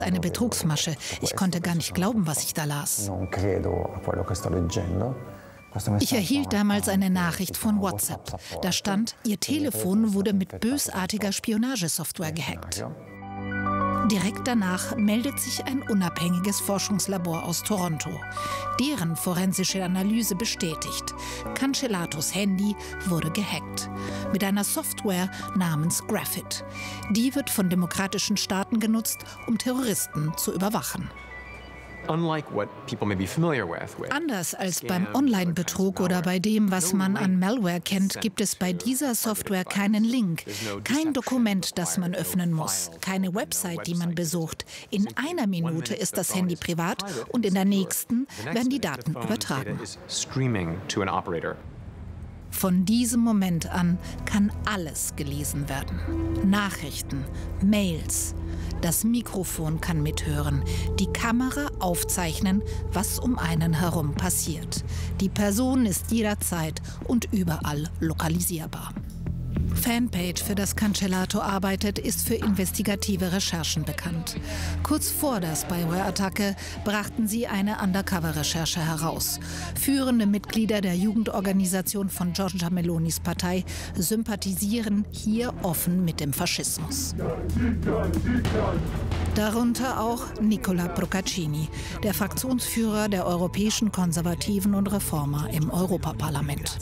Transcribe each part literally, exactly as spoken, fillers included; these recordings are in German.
Eine Betrugsmasche. Ich konnte gar nicht glauben, was ich da las. Ich erhielt damals eine Nachricht von WhatsApp. Da stand, Ihr Telefon wurde mit bösartiger Spionagesoftware gehackt. Direkt danach meldet sich ein unabhängiges Forschungslabor aus Toronto. Deren forensische Analyse bestätigt, Cancelatos Handy wurde gehackt. Mit einer Software namens Graphit. Die wird von demokratischen Staaten genutzt, um Terroristen zu überwachen. Anders als beim Online-Betrug oder bei dem, was man an Malware kennt, gibt es bei dieser Software keinen Link, kein Dokument, das man öffnen muss, keine Website, die man besucht. In einer Minute ist das Handy privat und in der nächsten werden die Daten übertragen. Von diesem Moment an kann alles gelesen werden. Nachrichten, Mails. Das Mikrofon kann mithören, die Kamera aufzeichnen, was um einen herum passiert. Die Person ist jederzeit und überall lokalisierbar. Fanpage, für das Cancelato arbeitet, ist für investigative Recherchen bekannt. Kurz vor der Spyware-Attacke brachten sie eine Undercover-Recherche heraus. Führende Mitglieder der Jugendorganisation von Giorgia Melonis Partei sympathisieren hier offen mit dem Faschismus. Darunter auch Nicola Procaccini, der Fraktionsführer der europäischen Konservativen und Reformer im Europaparlament.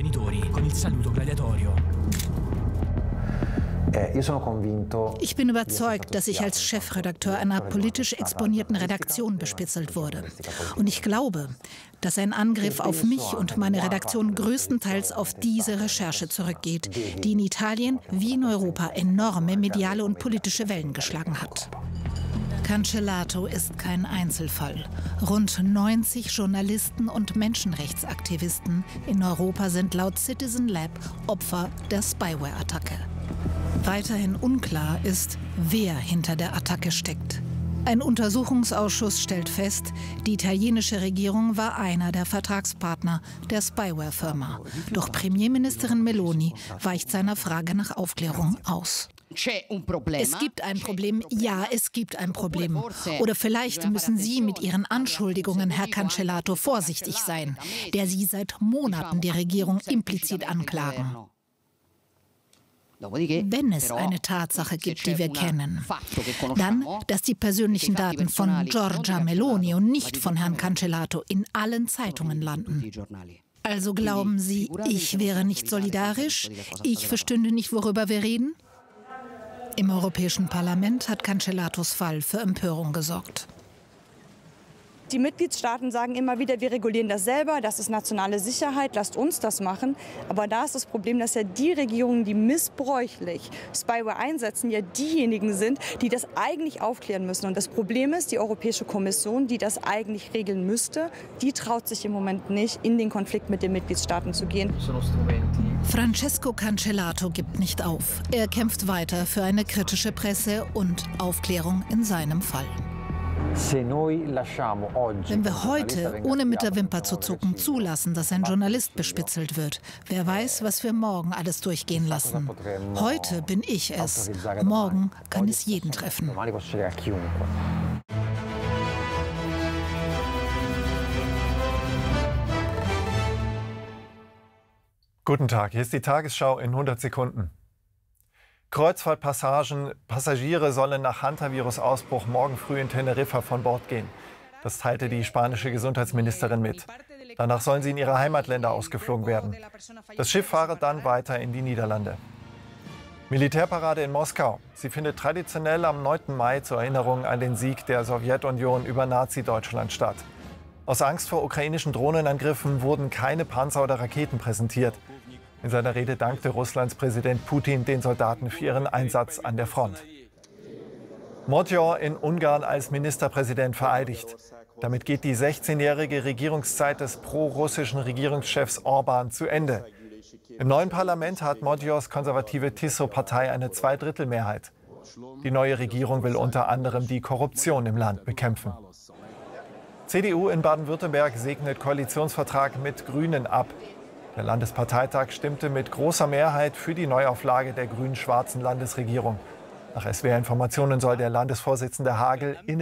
Ich bin überzeugt, dass ich als Chefredakteur einer politisch exponierten Redaktion bespitzelt wurde. Und ich glaube, dass ein Angriff auf mich und meine Redaktion größtenteils auf diese Recherche zurückgeht, die in Italien wie in Europa enorme mediale und politische Wellen geschlagen hat. Cancelato ist kein Einzelfall. Rund neunzig Journalisten und Menschenrechtsaktivisten in Europa sind laut Citizen Lab Opfer der Spyware-Attacke. Weiterhin unklar ist, wer hinter der Attacke steckt. Ein Untersuchungsausschuss stellt fest, die italienische Regierung war einer der Vertragspartner der Spyware-Firma. Doch Premierministerin Meloni weicht seiner Frage nach Aufklärung aus. Es gibt ein Problem, ja, es gibt ein Problem. Oder vielleicht müssen Sie mit Ihren Anschuldigungen, Herr Cancelato, vorsichtig sein, der Sie seit Monaten die Regierung implizit anklagen. Wenn es eine Tatsache gibt, die wir kennen, dann, dass die persönlichen Daten von Giorgia Meloni und nicht von Herrn Cancelato in allen Zeitungen landen. Also glauben Sie, ich wäre nicht solidarisch? Ich verstünde nicht, worüber wir reden? Im Europäischen Parlament hat Cancelatos Fall für Empörung gesorgt. Die Mitgliedstaaten sagen immer wieder, wir regulieren das selber, das ist nationale Sicherheit, lasst uns das machen. Aber da ist das Problem, dass ja die Regierungen, die missbräuchlich Spyware einsetzen, ja diejenigen sind, die das eigentlich aufklären müssen. Und das Problem ist, die Europäische Kommission, die das eigentlich regeln müsste, die traut sich im Moment nicht, in den Konflikt mit den Mitgliedstaaten zu gehen. Francesco Cancelato gibt nicht auf. Er kämpft weiter für eine kritische Presse und Aufklärung in seinem Fall. Wenn wir heute, ohne mit der Wimper zu zucken, zulassen, dass ein Journalist bespitzelt wird, wer weiß, was wir morgen alles durchgehen lassen. Heute bin ich es, morgen kann es jeden treffen. Guten Tag, hier ist die Tagesschau in hundert Sekunden. Kreuzfahrtpassagen, Passagiere sollen nach Hantavirus-Ausbruch morgen früh in Teneriffa von Bord gehen. Das teilte die spanische Gesundheitsministerin mit. Danach sollen sie in ihre Heimatländer ausgeflogen werden. Das Schiff fahre dann weiter in die Niederlande. Militärparade in Moskau. Sie findet traditionell am neunten Mai zur Erinnerung an den Sieg der Sowjetunion über Nazi-Deutschland statt. Aus Angst vor ukrainischen Drohnenangriffen wurden keine Panzer oder Raketen präsentiert. In seiner Rede dankte Russlands Präsident Putin den Soldaten für ihren Einsatz an der Front. Magyar in Ungarn als Ministerpräsident vereidigt. Damit geht die sechzehnjährige Regierungszeit des pro-russischen Regierungschefs Orbán zu Ende. Im neuen Parlament hat Magyars konservative Tiso-Partei eine Zweidrittelmehrheit. Die neue Regierung will unter anderem die Korruption im Land bekämpfen. C D U in Baden-Württemberg segnet Koalitionsvertrag mit Grünen ab. Der Landesparteitag stimmte mit großer Mehrheit für die Neuauflage der grün-schwarzen Landesregierung. Nach S W R-Informationen soll der Landesvorsitzende Hagel in